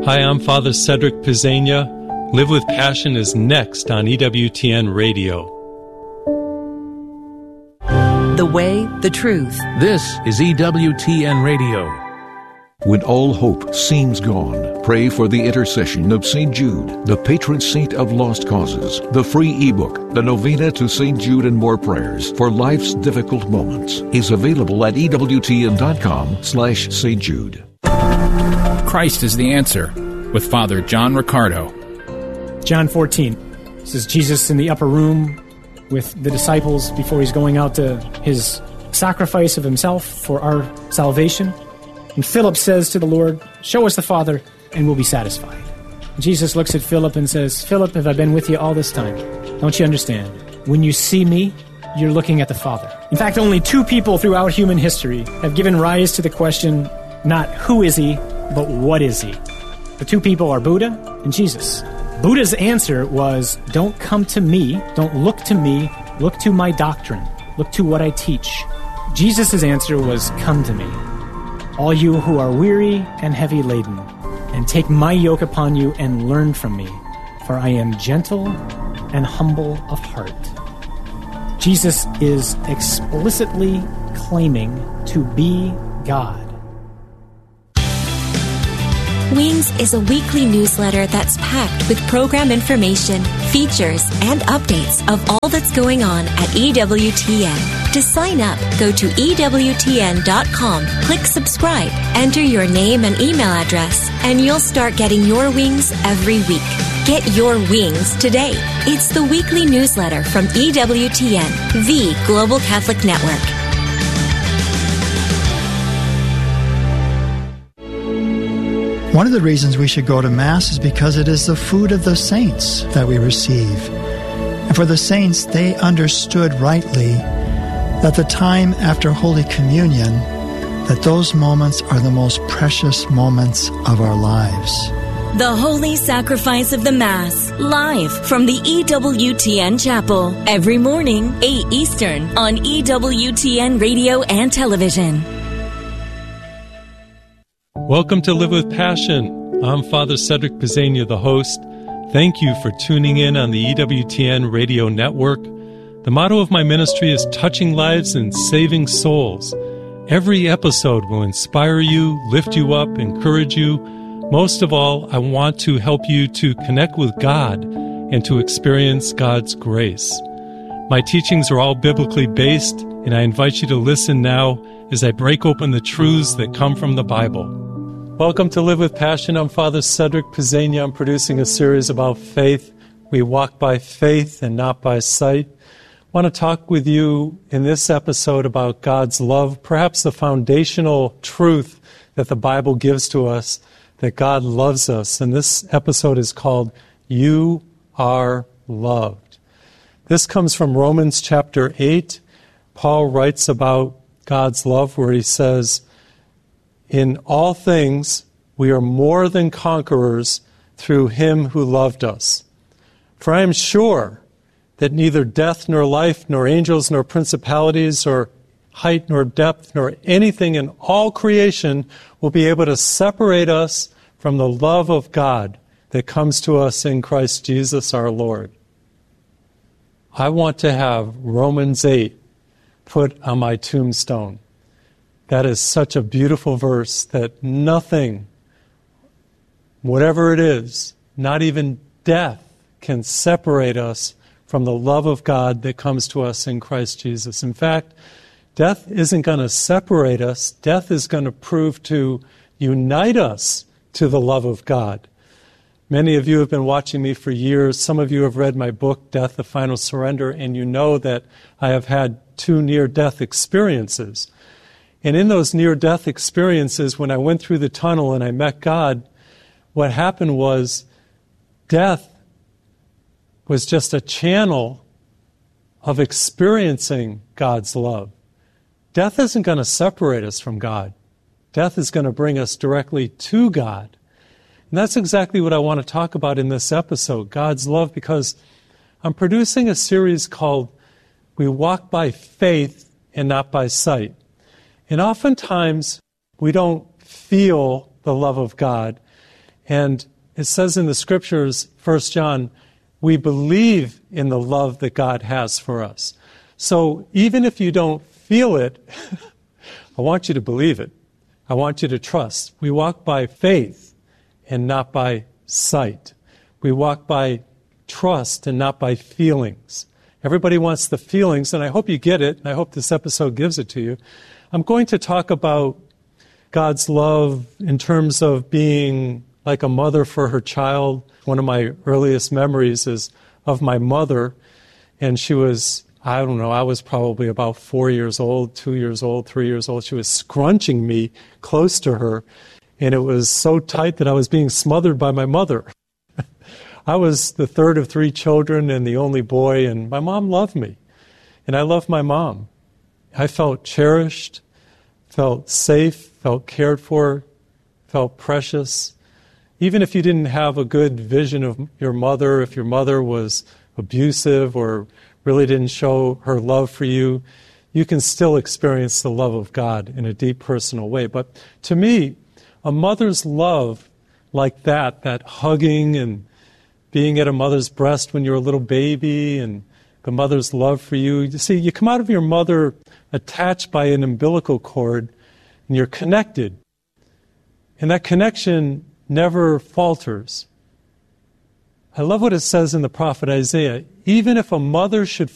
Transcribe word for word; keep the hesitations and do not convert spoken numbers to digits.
Hi, I'm Father Cedric Pizzania. Live with Passion is next on E W T N Radio. The way, the truth. This is E W T N Radio. When all hope seems gone, pray for the intercession of Saint Jude, the patron saint of lost causes. The free ebook, The Novena to Saint Jude and More Prayers for Life's Difficult Moments, is available at ewtn.com slash Saint Jude. Christ is the Answer with Father John Riccardo. John fourteen. This is Jesus in the upper room with the disciples before he's going out to his sacrifice of himself for our salvation. And Philip says to the Lord, "Show us the Father, and we'll be satisfied." And Jesus looks at Philip and says, "Philip, have I been with you all this time? Don't you understand? When you see me, you're looking at the Father." In fact, only two people throughout human history have given rise to the question, not who is he, but what is he? The two people are Buddha and Jesus. Buddha's answer was, don't come to me, don't look to me, look to my doctrine, look to what I teach. Jesus' answer was, come to me, all you who are weary and heavy laden, and take my yoke upon you and learn from me, for I am gentle and humble of heart. Jesus is explicitly claiming to be God. Wings is a weekly newsletter that's packed with program information, features, and updates of all that's going on at E W T N. To sign up, go to E W T N dot com, click subscribe, enter your name and email address, and you'll start getting your wings every week. Get your wings today. It's the weekly newsletter from E W T N, the Global Catholic Network. One of the reasons we should go to Mass is because it is the food of the saints that we receive. And for the saints, they understood rightly that the time after Holy Communion, that those moments are the most precious moments of our lives. The Holy Sacrifice of the Mass, live from the E W T N Chapel, every morning, eight Eastern, on E W T N Radio and Television. Welcome to Live with Passion. I'm Father Cedric Pizzania, the host. Thank you for tuning in on the E W T N radio network. The motto of my ministry is touching lives and saving souls. Every episode will inspire you, lift you up, encourage you. Most of all, I want to help you to connect with God and to experience God's grace. My teachings are all biblically based, and I invite you to listen now as I break open the truths that come from the Bible. Welcome to Live with Passion. I'm Father Cedric Pizzania. I'm producing a series about faith. We walk by faith and not by sight. I want to talk with you in this episode about God's love, perhaps the foundational truth that the Bible gives to us, that God loves us. And this episode is called You Are Loved. This comes from Romans chapter eight. Paul writes about God's love where he says, in all things, we are more than conquerors through him who loved us. For I am sure that neither death nor life, nor angels, nor principalities, or height, nor depth, nor anything in all creation will be able to separate us from the love of God that comes to us in Christ Jesus our Lord. I want to have Romans eight put on my tombstone. That is such a beautiful verse that nothing, whatever it is, not even death, can separate us from the love of God that comes to us in Christ Jesus. In fact, death isn't going to separate us. Death is going to prove to unite us to the love of God. Many of you have been watching me for years. Some of you have read my book, Death, the Final Surrender, and you know that I have had two near-death experiences. And in those near-death experiences, when I went through the tunnel and I met God, what happened was death was just a channel of experiencing God's love. Death isn't going to separate us from God. Death is going to bring us directly to God. And that's exactly what I want to talk about in this episode, God's love, because I'm producing a series called We Walk by Faith and Not by Sight. And oftentimes, we don't feel the love of God. And it says in the scriptures, First John, we believe in the love that God has for us. So even if you don't feel it, I want you to believe it. I want you to trust. We walk by faith and not by sight. We walk by trust and not by feelings. Everybody wants the feelings, and I hope you get it, and I hope this episode gives it to you. I'm going to talk about God's love in terms of being like a mother for her child. One of my earliest memories is of my mother, and she was, I don't know, I was probably about four years old, two years old, three years old. She was scrunching me close to her, and it was so tight that I was being smothered by my mother. I was the third of three children and the only boy, and my mom loved me, and I loved my mom. I felt cherished, felt safe, felt cared for, felt precious. Even if you didn't have a good vision of your mother, if your mother was abusive or really didn't show her love for you, you can still experience the love of God in a deep personal way. But to me, a mother's love like that, that hugging and being at a mother's breast when you're a little baby and the mother's love for you. You see, you come out of your mother attached by an umbilical cord and you're connected. And that connection never falters. I love what it says in the prophet Isaiah. Even if a mother should